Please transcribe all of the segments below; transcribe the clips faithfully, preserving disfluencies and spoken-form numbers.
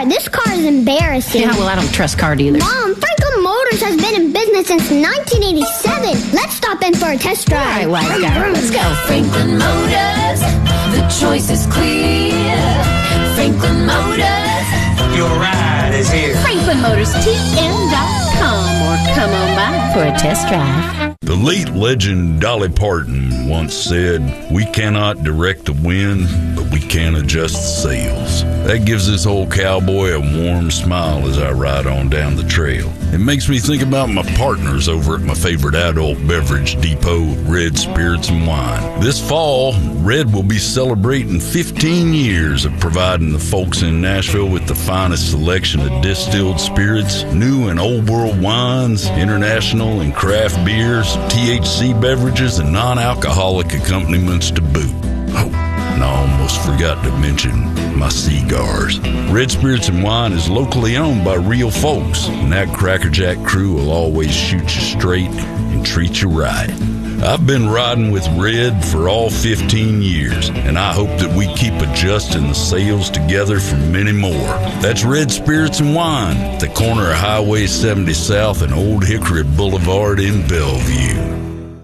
car. This car is embarrassing. Yeah, well, I don't trust car dealers. Mom, Franklin Motors has been in business since nineteen eighty-seven. Let's stop in for a test drive. All right, wise guy. Let's go. Franklin Motors, the choice is clear. Franklin Motors, your ride is here. Franklin Motors T M dot com or come on by for a test drive. The late legend Dolly Parton once said, "We cannot direct the wind, but we can adjust the sails." That gives this old cowboy a warm smile as I ride on down the trail. It makes me think about my partners over at my favorite adult beverage depot, Red Spirits and Wine. This fall, Red will be celebrating fifteen years of providing the folks in Nashville with the finest selection of distilled spirits, new and old world wines, international and craft beers, T H C beverages, and non-alcoholic accompaniments to boot. Oh, and I almost forgot to mention my cigars. Red Spirits and Wine is locally owned by real folks, and that Crackerjack crew will always shoot you straight and treat you right. I've been riding with Red for all fifteen years, and I hope that we keep adjusting the sails together for many more. That's Red Spirits and Wine, at the corner of Highway seventy South and Old Hickory Boulevard in Bellevue.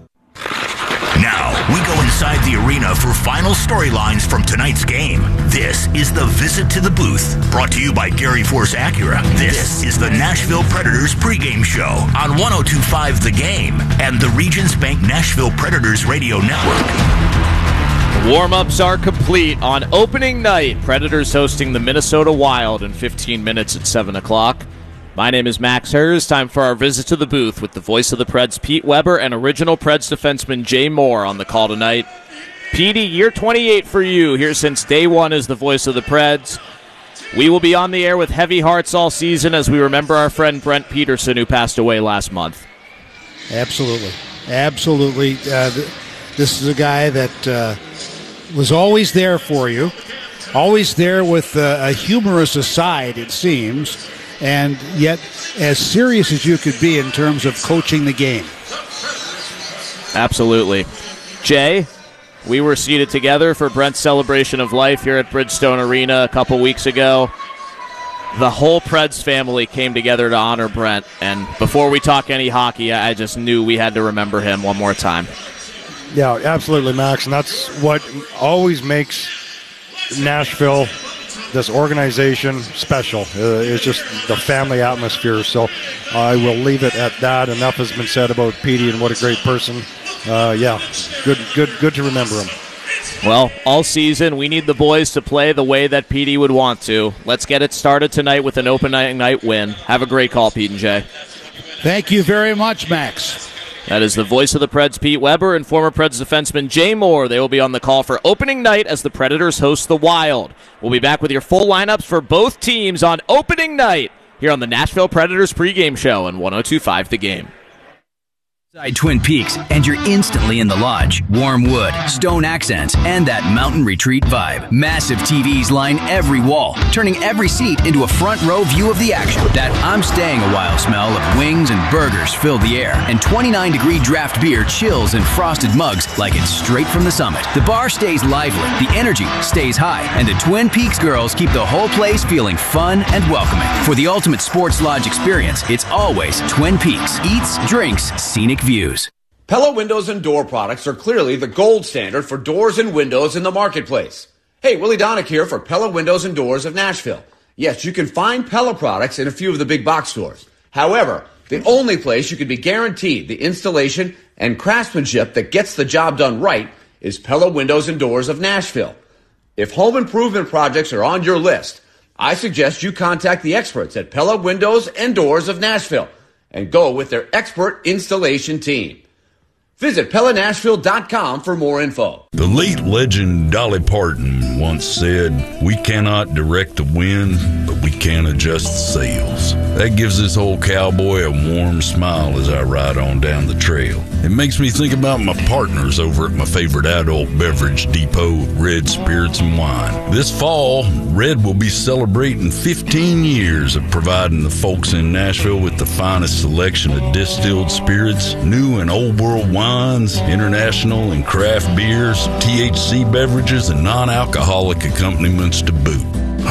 Now, we go inside the arena for final storylines from tonight's game. This is the Visit to the Booth, brought to you by Gary Force Acura. This is the Nashville Predators pregame show on one oh two point five The Game and the Regions Bank Nashville Predators Radio Network. Warm-ups are complete on opening night. Predators hosting the Minnesota Wild in fifteen minutes at seven o'clock. My name is Max Hers. Time for our visit to the booth with the voice of the Preds, Pete Weber, and original Preds defenseman Jay Moore on the call tonight. Petey, year twenty-eight for you, here since day one as the voice of the Preds. We will be on the air with heavy hearts all season as we remember our friend Brent Peterson, who passed away last month. Absolutely. Absolutely. Uh, th- this is a guy that uh, was always there for you, always there with uh, a humorous aside, it seems, and yet as serious as you could be in terms of coaching the game. Absolutely. Jay, we were seated together for Brent's celebration of life here at Bridgestone Arena a couple weeks ago. The whole Preds family came together to honor Brent, and before we talk any hockey, I just knew we had to remember him one more time. Yeah, absolutely, Max, and that's what always makes Nashville, this organization, special. Uh, it's just the family atmosphere. So I will leave it at that. Enough has been said about Petey and what a great person. Uh, yeah, good, good, good to remember him. Well, all season, we need the boys to play the way that Petey would want to. Let's get it started tonight with an open night, night win. Have a great call, Pete and Jay. Thank you very much, Max. That is the voice of the Preds, Pete Weber, and former Preds defenseman Jay Moore. They will be on the call for opening night as the Predators host the Wild. We'll be back with your full lineups for both teams on opening night here on the Nashville Predators pregame show on one oh two point five The Game. Inside Twin Peaks, and you're instantly in the lodge. Warm wood, stone accents, and that mountain retreat vibe. Massive T Vs line every wall, turning every seat into a front row view of the action. That I'm staying a while smell of wings and burgers fill the air, and twenty-nine degree draft beer chills in frosted mugs like it's straight from the summit. The bar stays lively, the energy stays high, and the Twin Peaks girls keep the whole place feeling fun and welcoming. For the ultimate sports lodge experience, it's always Twin Peaks. Eats, drinks, scenic views. Pella Windows and Door products are clearly the gold standard for doors and windows in the marketplace. Hey, Willie Donick here for Pella Windows and Doors of Nashville. Yes, you can find Pella products in a few of the big box stores. However, the only place you can be guaranteed the installation and craftsmanship that gets the job done right is Pella Windows and Doors of Nashville. If home improvement projects are on your list, I suggest you contact the experts at Pella Windows and Doors of Nashville and go with their expert installation team. Visit Pella Nashville dot com for more info. The late legend Dolly Parton once said, "We cannot direct the wind, but we can adjust the sails." That gives this old cowboy a warm smile as I ride on down the trail. It makes me think about my partners over at my favorite adult beverage depot, Red Spirits and Wine. This fall, Red will be celebrating fifteen years of providing the folks in Nashville with the finest selection of distilled spirits, new and old world wines, international and craft beers, T H C beverages, and non-alcoholic accompaniments to boot. Oh,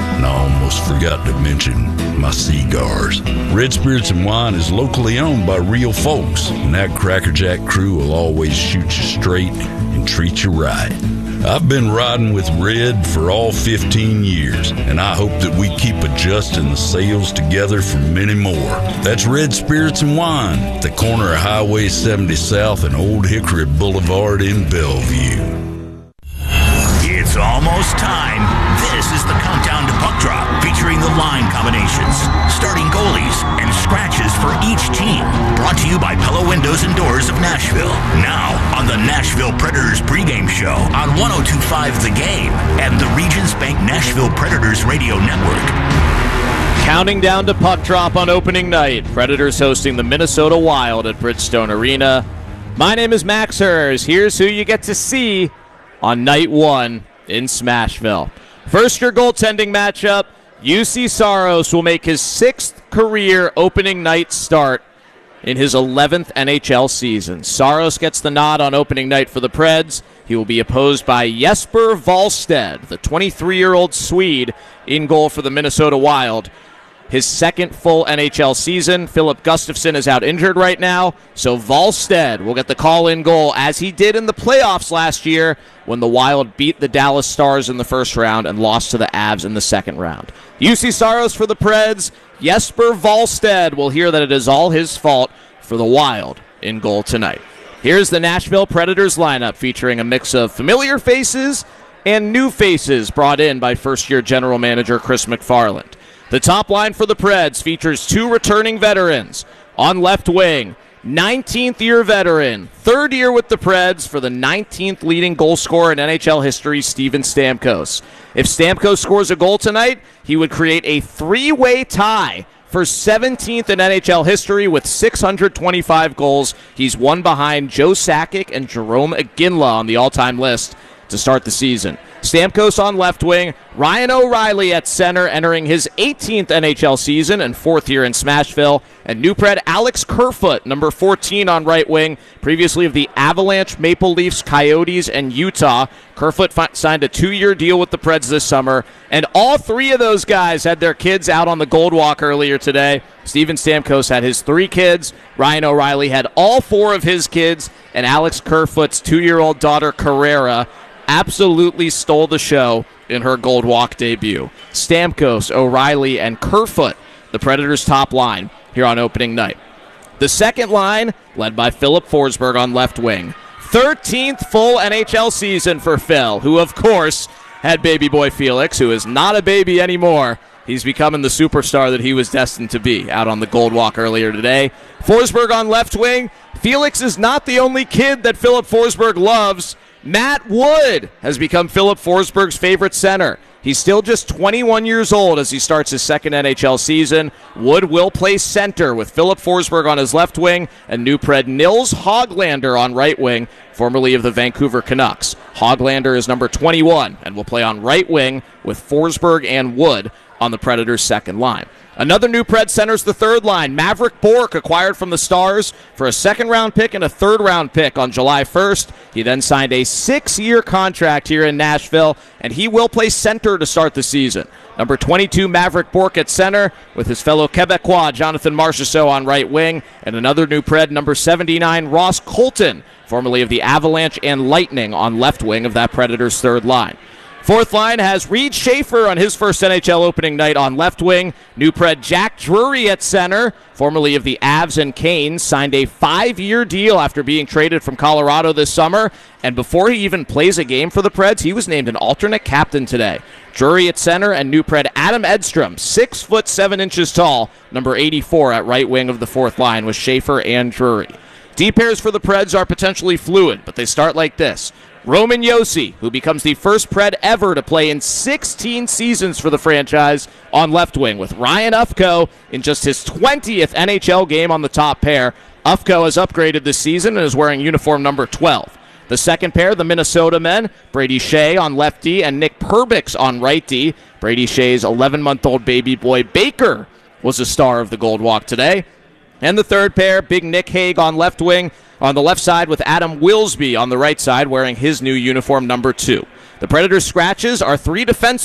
And I almost forgot to mention my cigars. Red Spirits and Wine is locally owned by real folks, and that Crackerjack crew will always shoot you straight and treat you right. I've been riding with Red for all fifteen years, and I hope that we keep adjusting the sails together for many more. That's Red Spirits and Wine, at the corner of Highway seventy South and Old Hickory Boulevard in Bellevue. It's almost time. This is the Countdown to Puck Drop, featuring the line combinations, starting goalies, and scratches for each team. Brought to you by Pella Windows and Doors of Nashville. Now, on the Nashville Predators pregame show on one oh two point five The Game and the Regions Bank Nashville Predators Radio Network. Counting down to puck drop on opening night. Predators hosting the Minnesota Wild at Bridgestone Arena. My name is Max Hers. Here's who you get to see on night one in Smashville. First, your goaltending matchup. U C Saros will make his sixth career opening night start in his eleventh N H L season. Saros gets the nod on opening night for the Preds. He will be opposed by Jesper Wallstedt, the twenty-three-year-old Swede, in goal for the Minnesota Wild. His second full N H L season. Philip Gustafsson is out injured right now, so Wallstedt will get the call-in goal, as he did in the playoffs last year when the Wild beat the Dallas Stars in the first round and lost to the Avs in the second round. U C Saros for the Preds. Jesper Wallstedt will hear that it is all his fault for the Wild in goal tonight. Here's the Nashville Predators lineup, featuring a mix of familiar faces and new faces brought in by first-year general manager Chris McFarland. The top line for the Preds features two returning veterans. On left wing, nineteenth-year veteran, third year with the Preds for the nineteenth leading goal scorer in N H L history, Steven Stamkos. If Stamkos scores a goal tonight, he would create a three-way tie for seventeenth in N H L history with six hundred twenty-five goals. He's one behind Joe Sakic and Jerome Iginla on the all-time list to start the season. Stamkos on left wing, Ryan O'Reilly at center, entering his eighteenth N H L season and fourth year in Smashville, and new Pred Alex Kerfoot, number fourteen on right wing, previously of the Avalanche, Maple Leafs, Coyotes, and Utah. Kerfoot fi- signed a two-year deal with the Preds this summer, and all three of those guys had their kids out on the Gold Walk earlier today. Steven Stamkos had his three kids, Ryan O'Reilly had all four of his kids, and Alex Kerfoot's two-year-old daughter, Carrera, absolutely stole the show in her Gold Walk debut. Stamkos, O'Reilly, and Kerfoot, the Predators' top line here on opening night. The second line, led by Philip Forsberg on left wing. thirteenth full N H L season for Phil, who, of course, had baby boy Felix, who is not a baby anymore. He's becoming the superstar that he was destined to be out on the Gold Walk earlier today. Forsberg on left wing. Felix is not the only kid that Philip Forsberg loves. Matt Wood has become Philip Forsberg's favorite center. He's still just twenty-one years old as he starts his second N H L season. Wood will play center with Philip Forsberg on his left wing and new Pred Nils Hoglander on right wing, formerly of the Vancouver Canucks. Hoglander is number twenty-one and will play on right wing with Forsberg and Wood on the Predators' second line. Another new Pred centers the third line. Maverick Bourque, acquired from the Stars for a second-round pick and a third-round pick on July first. He then signed a six-year contract here in Nashville, and he will play center to start the season. Number twenty-two, Maverick Bourque at center, with his fellow Quebecois, Jonathan Marchessault, on right wing, and another new Pred, number seventy-nine, Ross Colton, formerly of the Avalanche and Lightning, on left wing of that Predators' third line. Fourth line has Reed Schaefer on his first N H L opening night on left wing. New Pred Jack Drury at center, formerly of the Avs and Canes, signed a five-year deal after being traded from Colorado this summer. And before he even plays a game for the Preds, he was named an alternate captain today. Drury at center and new Pred Adam Edstrom, six foot seven inches tall, number eighty-four at right wing of the fourth line with Schaefer and Drury. D pairs for the Preds are potentially fluid, but they start like this. Roman Josi, who becomes the first Pred ever to play in sixteen seasons for the franchise, on left wing, with Ryan Ufko in just his twentieth N H L game on the top pair. Ufko has upgraded this season and is wearing uniform number twelve. The second pair, the Minnesota men, Brady Shea on left D and Nick Perbix on right D. Brady Shea's eleven-month-old baby boy Baker was a star of the Gold Walk today. And the third pair, Big Nick Hague on left wing, on the left side with Adam Wilsby on the right side wearing his new uniform number two. The Predators' scratches are three defensemen.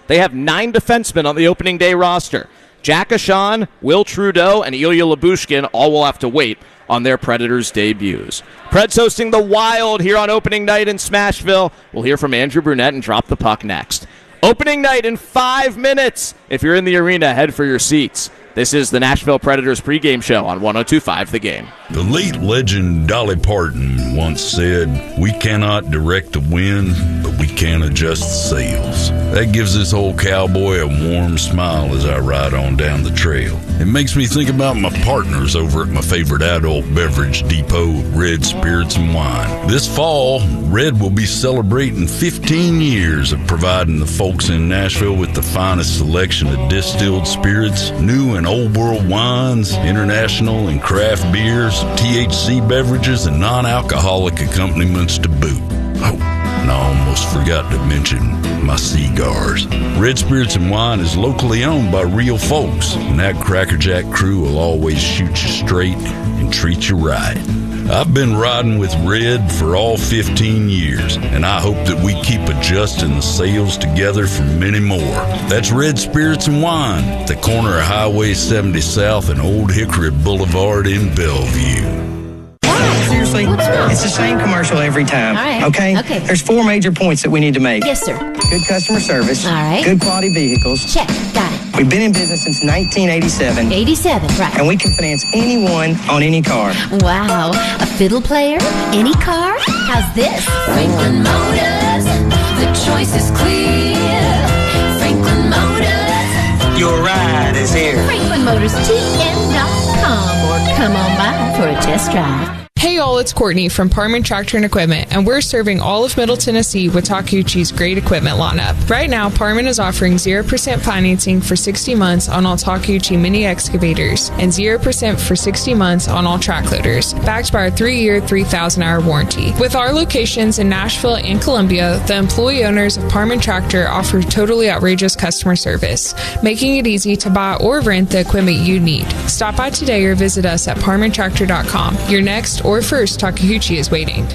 They have nine defensemen on the opening day roster. Jack Ashan, Will Trudeau, and Ilya Labushkin all will have to wait on their Predators debuts. Preds hosting the Wild here on opening night in Smashville. We'll hear from Andrew Brunette and drop the puck next. Opening night in five minutes. If you're in the arena, head for your seats. This is the Nashville Predators pregame show on one oh two point five The Game. The late legend Dolly Parton once said, "We cannot direct the wind, but we can adjust the sails." That gives this old cowboy a warm smile as I ride on down the trail. It makes me think about my partners over at my favorite adult beverage depot, Red Spirits and Wine. This fall, Red will be celebrating fifteen years of providing the folks in Nashville with the finest selection of distilled spirits, new and old world wines, international and craft beers, T H C beverages, and non-alcoholic accompaniments to boot. Oh, and I almost forgot to mention my cigars. Red Spirits and Wine is locally owned by real folks, and that Crackerjack crew will always shoot you straight and treat you right. I've been riding with Red for all fifteen years, and I hope that we keep adjusting the sails together for many more. That's Red Spirits and Wine, at the corner of Highway seventy South and Old Hickory Boulevard in Bellevue. Seriously, it's the same commercial every time. All right. Okay? Okay. There's four major points that we need to make. Yes, sir. Good customer service. All right. Good quality vehicles. Check. Got it. We've been in business since nineteen eighty-seven. eighty-seven, right. And we can finance anyone on any car. Wow. A fiddle player? Any car? How's this? Franklin Motors, the choice is clear. Franklin Motors, Your ride is here. Franklin Motors T M dot com or come on by for a test drive. Hey all, it's Courtney from Parman Tractor and Equipment, and we're serving all of Middle Tennessee with Takeuchi's great equipment lineup. Right now, Parman is offering zero percent financing for sixty months on all Takeuchi mini excavators and zero percent for sixty months on all track loaders, backed by our three-year, three thousand hour warranty. With our locations in Nashville and Columbia, the employee owners of Parman Tractor offer totally outrageous customer service, making it easy to buy or rent the equipment you need. Stop by today or visit us at parman tractor dot com. Your next or first Takeuchi is waiting.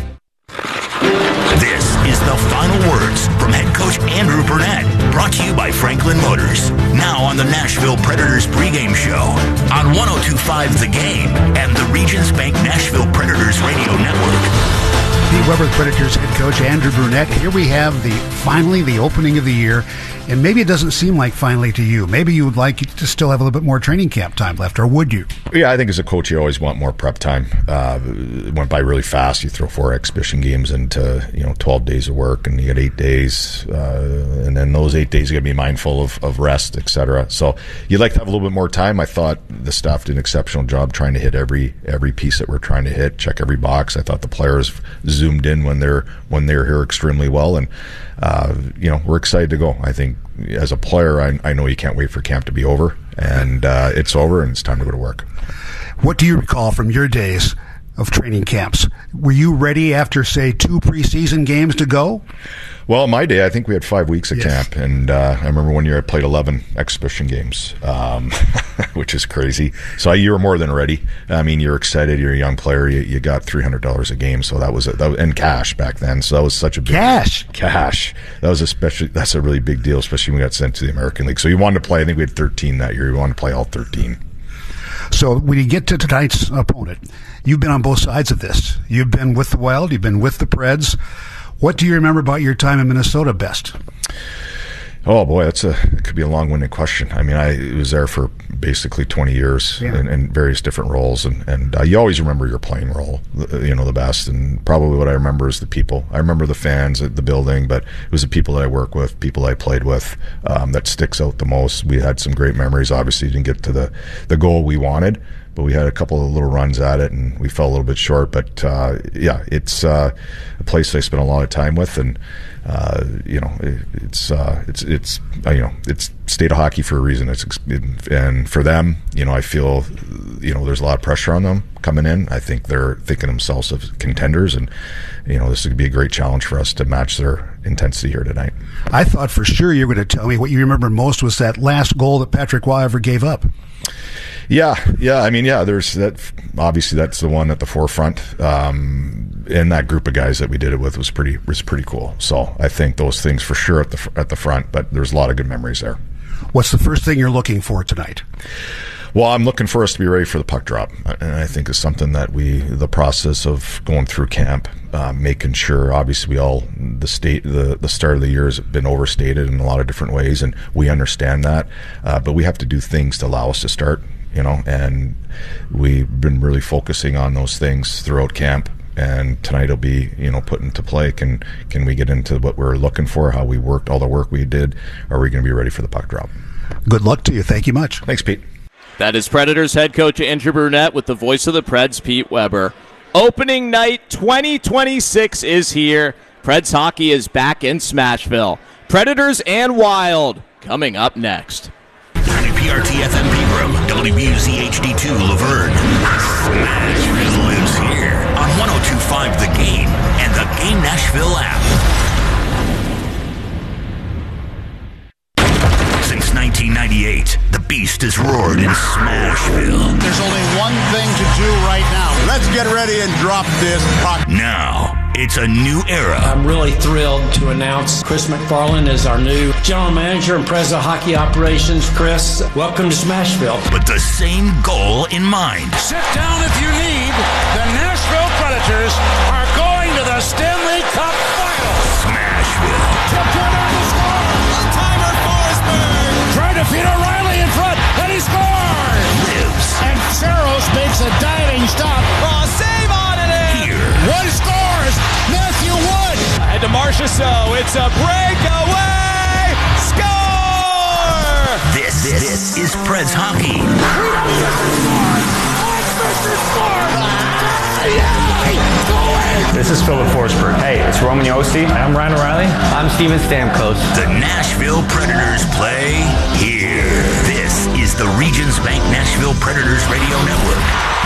This is the final words from head coach Andrew Burnett, brought to you by Franklin Motors. Now on the Nashville Predators pregame show on one oh two point five The Game and the Regions Bank Nashville Predators radio network. Pete Weber, the Predators head coach, Andrew Brunette. Here we have the finally the opening of the year, and maybe it doesn't seem like finally to you. Maybe you would like to still have a little bit more training camp time left, or would you? Yeah, I think as a coach, you always want more prep time. Uh, it went by really fast. You throw four exhibition games into you know twelve days of work, and you get eight days, uh, and then those eight days you got to be mindful of, of rest, et cetera. So you'd like to have a little bit more time. I thought the staff did an exceptional job trying to hit every every piece that we're trying to hit, check every box. I thought the players zoomed in when they're when they're here extremely well, and uh, you know we're excited to go. I think as a player, I, I know you can't wait for camp to be over, and uh, it's over, and it's time to go to work. What do you recall from your days of training camps? Were you ready after, say, two preseason games to go? Well, in my day, I think we had five weeks of yes. camp, and uh, I remember one year I played eleven exhibition games, um, which is crazy. So you were more than ready. I mean, you're excited. You're a young player. You, you got three hundred dollars a game, so that was, a, that was in cash back then. So that was such a big cash. Deal. Cash. That was especially that's a really big deal, especially when we got sent to the American League. So you wanted to play. I think we had thirteen that year. We wanted to play all thirteen. So when you get to tonight's opponent, you've been on both sides of this. You've been with the Wild. You've been with the Preds. What do you remember about your time in Minnesota best? Oh boy, that's a it could be a long-winded question. I mean, I was there for basically twenty years yeah. in, in various different roles, and and uh, you always remember your playing role, you know, the best. And probably what I remember is the people. I remember the fans at the building, but it was the people that I worked with, people I played with, um, that sticks out the most. We had some great memories. Obviously, didn't get to the the goal we wanted, but we had a couple of little runs at it, and we fell a little bit short. But uh, yeah, it's uh, a place I spent a lot of time with, and uh, you know, it, it's uh, it's it's uh, you know, it's state of hockey for a reason. It's and for them, you know, I feel you know there's a lot of pressure on them coming in. I think they're thinking themselves of contenders, and you know, this would be a great challenge for us to match their intensity here tonight. I thought for sure you were going to tell me what you remember most was that last goal that Patrick Roy ever gave up. Yeah, yeah. I mean, yeah. There's that. Obviously, that's the one at the forefront. Um, and that group of guys that we did it with was pretty was pretty cool. So I think those things for sure at the at the front, but there's a lot of good memories there. What's the first thing you're looking for tonight? Well, I'm looking for us to be ready for the puck drop, and I think it's something that we, the process of going through camp, uh, making sure. Obviously, we all the state, the the start of the year has been overstated in a lot of different ways, and we understand that. Uh, but we have to do things to allow us to start, you know. And we've been really focusing on those things throughout camp. And tonight will be, you know, put into play. Can can we get into what we're looking for? How we worked, all the work we did? Are we going to be ready for the puck drop? Good luck to you. Thank you much. Thanks, Pete. That is Predators head coach Andrew Brunette with the voice of the Preds, Pete Weber. Opening night twenty twenty-six is here. Preds hockey is back in Smashville. Predators and Wild coming up next. W P R T F M Pegram, W B U Z H D two Laverne. Smashville lives here on one oh two point five The Game and the Game Nashville app. Since nineteen ninety-eight, the Beast has roared in Smashville. There's only one thing to do right now. Let's get ready and drop this puck. Now, it's a new era. I'm really thrilled to announce Chris McFarland as our new general manager and president of hockey operations. Chris, welcome to Smashville. But the same goal in mind. Sit down if you need. The Nashville Predators are going to the Stanley Cup Finals. Smashville. Trying to feed O'Reilly in front, and he scores! Lives. And Saros makes a diving stop. Oh, save on it! Here. Wood scores! Matthew Wood! And to Marchessault, it's a breakaway! Score! This, this is Preds hockey. This is Philip Forsberg. Hey, it's Roman Josi. I'm Ryan O'Reilly. I'm Steven Stamkos. The Nashville Predators play here. This is the Regions Bank Nashville Predators Radio Network.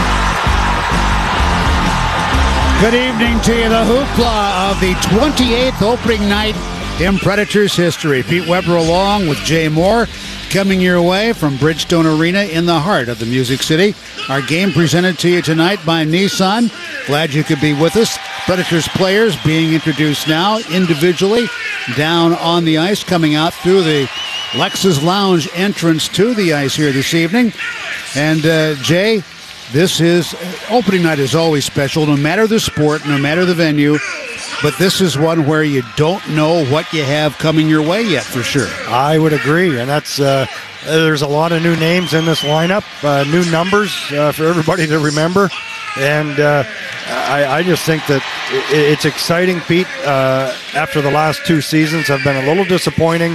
Good evening to you. The hoopla of the twenty-eighth opening night in Predators history. Pete Weber along with Jay Moore coming your way from Bridgestone Arena in the heart of the Music City. Our game presented to you tonight by Nissan. Glad you could be with us. Predators players being introduced now individually down on the ice, coming out through the Lexus Lounge entrance to the ice here this evening. And uh, Jay, this is opening night is always special, no matter the sport, no matter the venue. But this is one where you don't know what you have coming your way yet, for sure. I would agree, and that's uh, there's a lot of new names in this lineup, uh, new numbers uh, for everybody to remember, and uh, I, I just think that it's exciting, Pete. Uh, after the last two seasons have been a little disappointing.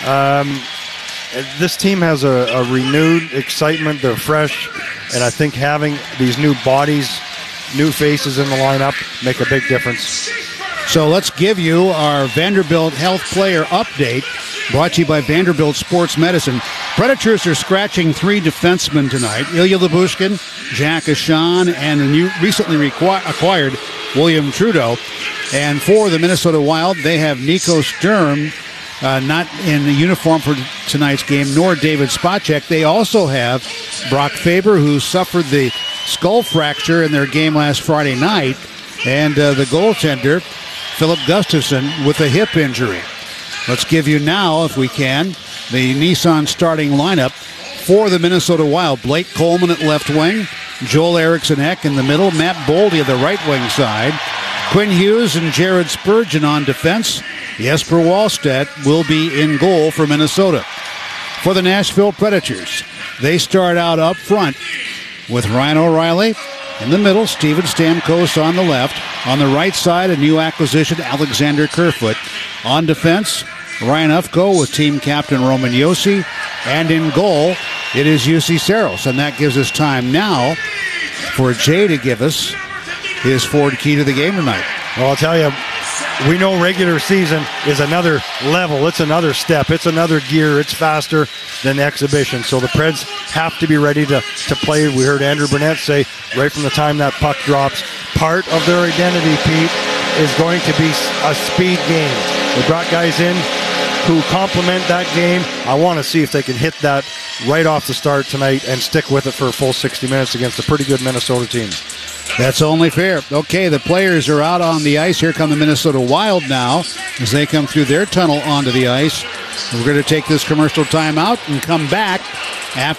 Um, this team has a, a renewed excitement. They're fresh, and I think having these new bodies, new faces in the lineup make a big difference. So let's give you our Vanderbilt Health Player Update, brought to you by Vanderbilt Sports Medicine. Predators are scratching three defensemen tonight: Ilya Lyubushkin, Jack Ashan, and the new, recently requ- acquired William Trudeau. And for the Minnesota Wild, they have Nico Sturm, uh, not in the uniform for tonight's game, nor David Spacek. They also have Brock Faber, who suffered the skull fracture in their game last Friday night, and uh, the goaltender, Philip Gustafson, with a hip injury. Let's give you now, if we can, the Nissan starting lineup for the Minnesota Wild. Blake Coleman at left wing, Joel Eriksson-Ek in the middle, Matt Boldy at the right wing side, Quinn Hughes and Jared Spurgeon on defense. Jesper Wallstedt will be in goal for Minnesota. For the Nashville Predators, they start out up front with Ryan O'Reilly. In the middle, Steven Stamkos on the left. On the right side, a new acquisition, Alexander Kerfoot. On defense, Ryan Ufko with team captain Roman Josi. And in goal, it is Jussi Saros. And that gives us time now for Jay to give us his forward key to the game tonight. Well, I'll tell you, we know regular season is another level. It's another step. It's another gear. It's faster than the exhibition. So the Preds have to be ready to, to play. We heard Andrew Brunette say right from the time that puck drops, part of their identity, Pete, is going to be a speed game. They brought guys in who complement that game. I want to see if they can hit that right off the start tonight and stick with it for a full sixty minutes against a pretty good Minnesota team. That's only fair. Okay, the players are out on the ice. Here come the Minnesota Wild now as they come through their tunnel onto the ice. We're going to take this commercial timeout and come back after